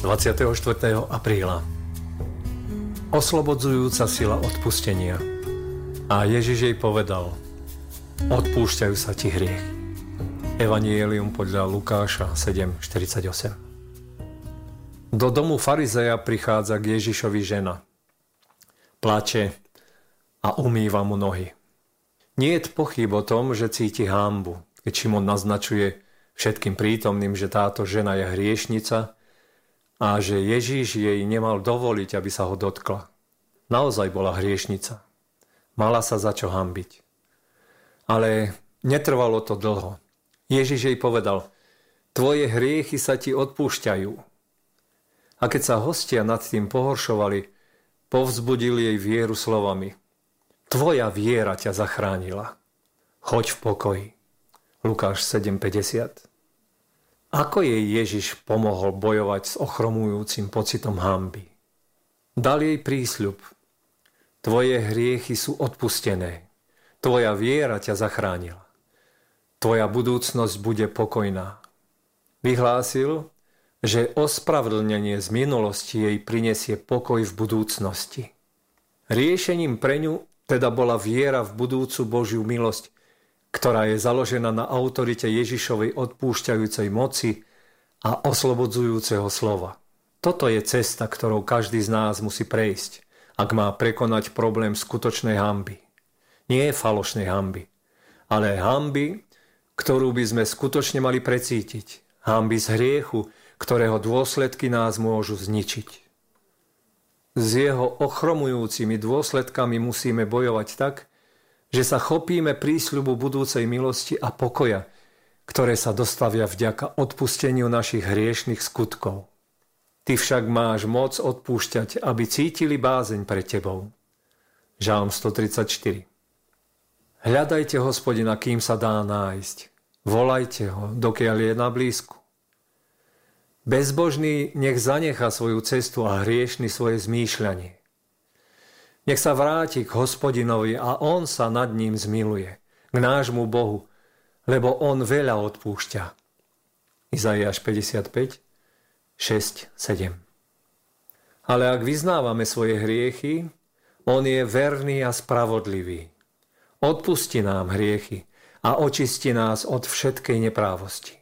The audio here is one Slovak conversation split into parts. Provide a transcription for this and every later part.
24. apríla. Oslobodzujúca sila odpustenia. A Ježiš jej povedal: odpúšťajú sa ti hriechy. Evangelium podľa Lukáša 7:48. Do domu farizeja prichádza k Ježišovi žena. Plače a umýva mu nohy. Nie je pochyb o tom, že cíti hanbu, keď Šimon naznačuje všetkým prítomným, že táto žena je hriešnica a že Ježiš jej nemal dovoliť, aby sa ho dotkla. Naozaj bola hriešnica. Mala sa za čo hanbiť. Ale netrvalo to dlho. Ježiš jej povedal: tvoje hriechy sa ti odpúšťajú. A keď sa hostia nad tým pohoršovali, povzbudil jej vieru slovami: tvoja viera ťa zachránila. Choď v pokoji. Lukáš 7:50. Ako jej Ježiš pomohol bojovať s ochromujúcim pocitom hanby? Dal jej prísľub: tvoje hriechy sú odpustené. Tvoja viera ťa zachránila. Tvoja budúcnosť bude pokojná. Vyhlásil, že ospravedlnenie z minulosti jej prinesie pokoj v budúcnosti. Riešením pre ňu teda bola viera v budúcu Božiu milosť, ktorá je založená na autorite Ježišovej odpúšťajúcej moci a oslobodzujúceho slova. Toto je cesta, ktorou každý z nás musí prejsť, ak má prekonať problém skutočnej hanby. Nie falošnej hanby, ale hanby, ktorú by sme skutočne mali precítiť. Hanby z hriechu, ktorého dôsledky nás môžu zničiť. S jeho ochromujúcimi dôsledkami musíme bojovať tak, že sa chopíme prísľubu budúcej milosti a pokoja, ktoré sa dostavia vďaka odpusteniu našich hriešnych skutkov. Ty však máš moc odpúšťať, aby cítili bázeň pred tebou. Žalm 134. Hľadajte Hospodina, kým sa dá nájsť. Volajte ho, dokiaľ je na blízku. Bezbožný nech zanecha svoju cestu a hriešny svoje zmýšľanie. Nech sa vráti k Hospodinovi a on sa nad ním zmiluje, k nášmu Bohu, lebo on veľa odpúšťa. Izaiáš 55, 6, 7. Ale ak vyznávame svoje hriechy, on je verný a spravodlivý. Odpusti nám hriechy a očisti nás od všetkej neprávosti.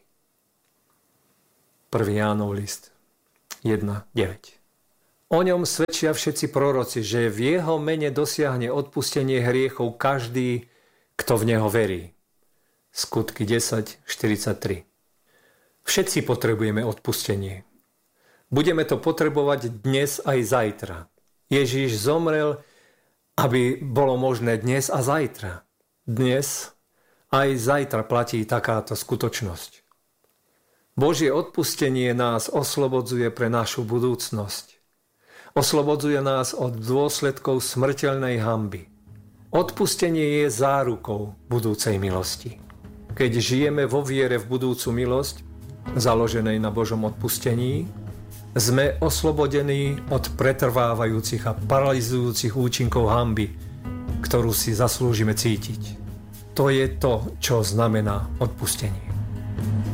1. Jánov list 1.9. O ňom svedčia všetci proroci, že v jeho mene dosiahne odpustenie hriechov každý, kto v neho verí. Skutky 10.43. Všetci potrebujeme odpustenie. Budeme to potrebovať dnes aj zajtra. Ježíš zomrel, aby bolo možné dnes a zajtra. Dnes aj zajtra platí takáto skutočnosť. Božie odpustenie nás oslobodzuje pre našu budúcnosť. Oslobodzuje nás od dôsledkov smrteľnej hanby. Odpustenie je zárukou budúcej milosti. Keď žijeme vo viere v budúcu milosť, založenej na Božom odpustení, sme oslobodení od pretrvávajúcich a paralizujúcich účinkov hanby, ktorú si zaslúžime cítiť. To je to, čo znamená odpustenie.